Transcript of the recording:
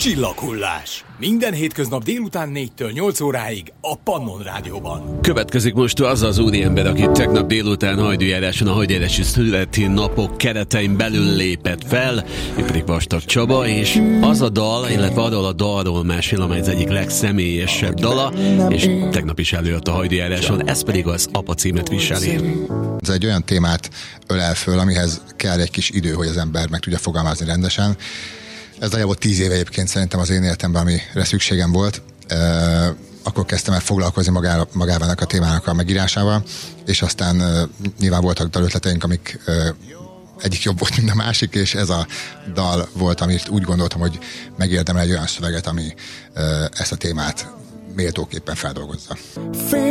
Csillaghullás. Minden hétköznap délután 4-től 8 óráig a Pannon Rádióban. Következik most az úriember, aki tegnap délután hajdújáráson a hajdújárási születi napok keretein belül lépett fel, ő pedig Vastag Csaba, és az a dal, illetve arról a dalról mesél, amely az egyik legszemélyesebb dala, és tegnap is előjött a hajdújáráson, ez pedig az Apa címet viseli. Ez egy olyan témát ölel föl, amihez kell egy kis idő, hogy az ember meg tudja fogalmazni rendesen. Ez nagyjából 10 éve egyébként szerintem az én életemben, amire szükségem volt. Akkor kezdtem el foglalkozni magával a témának a megírásával, és aztán nyilván voltak dalötleteink, amik egyik jobb volt, mint a másik, és ez a dal volt, amit úgy gondoltam, hogy megérdemel egy olyan szöveget, ami ezt a témát méltóképpen feldolgozza.